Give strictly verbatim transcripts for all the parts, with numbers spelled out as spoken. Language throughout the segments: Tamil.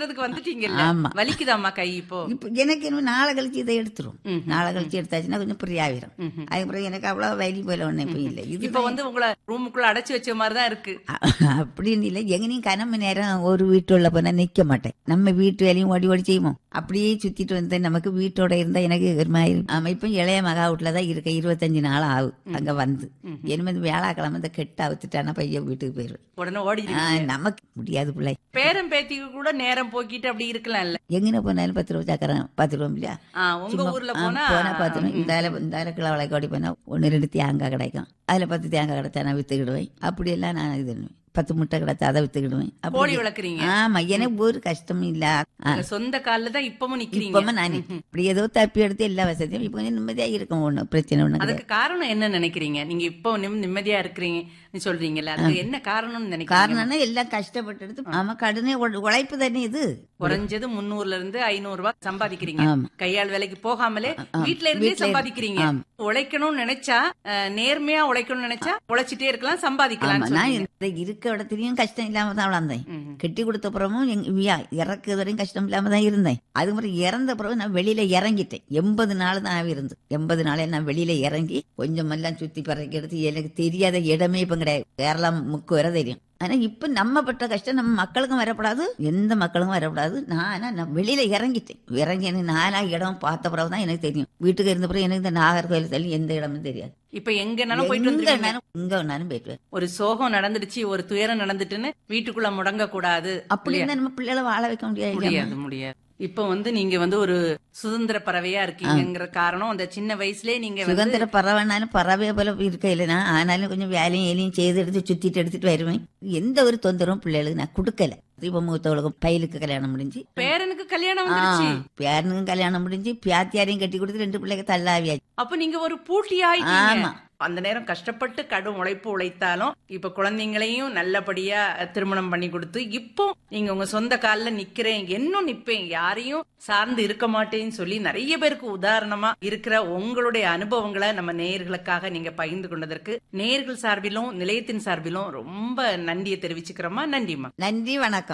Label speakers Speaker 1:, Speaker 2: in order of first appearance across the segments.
Speaker 1: அவசரத்துக்கு வந்துட்டீங்கல்ல.
Speaker 2: ஆமா.
Speaker 1: வலிக்குதாம்மா கை இப்போ?
Speaker 2: இப்ப எனக்கு இன்னும் நாளை கழிச்சு இதை எடுத்துரும். நாளை கழிச்சு எடுத்தாச்சுன்னா கொஞ்சம் ஃப்ரீ ஆகிரும். அதுக்கப்புறம் எனக்கு அவ்வளவு வலி போல ஒண்ணு இப்ப இல்ல. இது
Speaker 1: இப்ப வந்து உங்களை ரூமுக்குள்ள அடைச்சு வச்ச மாதிரிதான் இருக்கு.
Speaker 2: அப்படின்னு இல்ல, எங்கனையும் கனம நேரம் ஒரு வீட்டுள்ள போனா நிக்க மாட்டேன். நம்ம வீட்டு வேலையும் ஓடி ஓடி செய்வோம். அப்படியே சுத்திட்டு வந்து நமக்கு வீட்டோட இருந்தா எனக்கு ஒரு மாதிரி. ஆமா, இப்ப இளைய மகா வீட்டுலதான் இருக்க. இருபத்தஞ்சு நாள் ஆகும் அங்க வந்து. இனிமே வியாழக்கிழமை இந்த கெட்ட அவுத்துட்டானா பையன் வீட்டுக்கு போயிருவேன்.
Speaker 1: உடனே ஓடி
Speaker 2: நமக்கு முடியாது பிள்ளை.
Speaker 1: பேரம் பேத்திக்கு கூட நேரம் போக்கிட்டு அப்படி இருக்கலாம்ல.
Speaker 2: எங்கன போனாலும் பத்து ரூபா சக்கரம் பத்து ரூபா இல்லையா?
Speaker 1: உங்க ஊர்ல போனா
Speaker 2: போனா பத்து ரூபா. இந்த இந்த கிலோ வளைக்கோடி போனா ஒன்னு ரெண்டு தேங்காய் கிடைக்கும். அதுல பத்து தேங்காய் கிடைச்சா நான் வித்துக்கிடுவேன். அப்படி எல்லாம் நான் இது பத்து முட்டை கிடைச்சா அதை வித்துக்கிடுவேன்.
Speaker 1: கோழி வளர்க்குறீங்க?
Speaker 2: ஆமா, எனக்கு ஒரு கஷ்டமும் இல்ல.
Speaker 1: சொந்த காலில் தான் இப்பவும் நிக்கிறீங்க.
Speaker 2: இப்பவும் நான் இப்படி ஏதோ தப்பி எடுத்து எல்லா வசதியும் இப்ப கொஞ்சம் நிம்மதியா இருக்கும். ஒண்ணு பிரச்சனை ஒண்ணு.
Speaker 1: அதுக்கு காரணம் என்ன நினைக்கிறீங்க? நீங்க இப்போ நிம்மதியா இருக்கிறீங்க சொல்றீங்கல்ல, அதுக்கு என்ன காரணம்னு நினைக்கிறீங்க?
Speaker 2: காரணம்னா எல்லாம் கஷ்டப்பட்டு எடுத்து. ஆமா, கடுனே உழைப்பு தானே இது.
Speaker 1: குறைஞ்சது முன்னூறுல இருந்து ஐநூறு ரூபாய் சம்பாதிக்கிறீங்க. கையாள் வேலைக்கு போகாமலே வீட்டுல இருந்தே சம்பாதிக்கிறீங்க. உழைக்கணும்னு நினைச்சா, நேர்மையா உழைக்கணும்னு நினைச்சா உழைச்சிட்டே இருக்கலாம், சம்பாதிக்கலாம்.
Speaker 2: நான் இருக்க இடத்துலயும் கஷ்டம் இல்லாம தான் வளர்ந்தேன். கட்டி கொடுத்த பிறமும் இறக்குறது வரையும் கஷ்டம் இல்லாம தான் இருந்தேன். அது மாதிரி இறந்த பிறகு நான் வெளியில இறங்கிட்டேன். எண்பது நாள் தான் இருந்து. எண்பது நாளே நான் வெளியில இறங்கி கொஞ்சம் எல்லாம் சுத்தி பறக்க எடுத்து எனக்கு தெரியாத இடமே இப்ப கிடையாது. கேரளா முக்கு வர தெரியும். ஆனா இப்ப நம்ம பட்ட கஷ்டம் நம்ம மக்களுக்கும் வரப்படாது, எந்த மக்களுக்கும் வரப்படாது. நான் நான் வெளியில இறங்கிட்டேன். இறங்கி எனக்கு நாலா இடம் பார்த்த பிறகுதான் எனக்கு தெரியும். வீட்டுக்கு இருந்த பிறகு எனக்கு இந்த நாகர்கோவில் தள்ளி எந்த இடமும் தெரியாது.
Speaker 1: இப்ப எங்கனாலும் போயிட்டு
Speaker 2: எங்க வேணாலும் போயிட்டு.
Speaker 1: ஒரு சோகம் நடந்துடுச்சு, ஒரு துயரம் நடந்துட்டுன்னு வீட்டுக்குள்ள முடங்க கூடாது.
Speaker 2: அப்படி நம்ம பிள்ளைகளை வாழ வைக்க முடியாது.
Speaker 1: முடியாது. இப்ப வந்து நீங்க வந்து ஒரு சுதந்திர பறவையா இருக்கீங்கிற காரணம் அந்த சின்ன வயசுலயே நீங்க
Speaker 2: சுதந்திர பறவைனாலும் பறவைய போல இருக்க இல்லைனா, ஆனாலும் கொஞ்சம் வேலையும் ஏலையும் செய்து எடுத்து சுத்திட்டு எடுத்துட்டு வருவேன். எந்த ஒரு தொந்தரவும் பிள்ளைகளுக்கு நான் கொடுக்கல. இப்ப மூத்தவளுக்கு பையலுக்கு கல்யாணம் முடிஞ்சு,
Speaker 1: பேரனுக்கு கல்யாணம் வந்துருச்சு.
Speaker 2: பேரனுக்கும் கல்யாணம் முடிஞ்சு, பியாத்தியாரையும் கட்டி கொடுத்து ரெண்டு பிள்ளைக்கு தள்ளாவியாச்சு.
Speaker 1: அப்ப நீங்க ஒரு பூட்டியாயிட்டீங்க. அந்த நேரம் கஷ்டப்பட்டு கடும் உழைப்பு உழைத்தாலும் இப்ப குழந்தைங்களையும் நல்லபடியா திருமணம் பண்ணி கொடுத்து இப்போ நீங்க உங்க சொந்த காலில் நிக்கிறேன், இன்னும் நிப்பேன், யாரையும் சார்ந்து இருக்க மாட்டேன்னு சொல்லி நிறைய பேருக்கு உதாரணமா இருக்கிற உங்களுடைய அனுபவங்களை நம்ம நேயர்களுக்காக நீங்க பகிர்ந்து கொண்டதற்கு நேயர்கள் சார்பிலும் நிலையத்தின் சார்பிலும் ரொம்ப நன்றியை தெரிவிச்சுக்கிறோமா. நன்றிமா.
Speaker 2: நன்றி, வணக்கம்.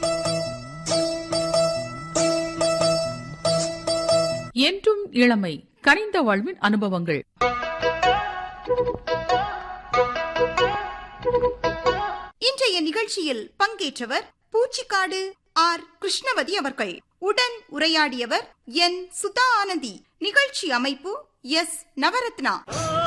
Speaker 3: என்றும் இளமை, கனிந்த வாழ்வின் அனுபவங்கள்.
Speaker 4: இன்றைய நிகழ்ச்சியில் பங்கேற்றவர் பூச்சிக்காடு ஆர் கிருஷ்ணவதி அவர்கள். உடன் உரையாடியவர் என் சுதா ஆனந்தி. நிகழ்ச்சி அமைப்பு எஸ் நவரத்னா.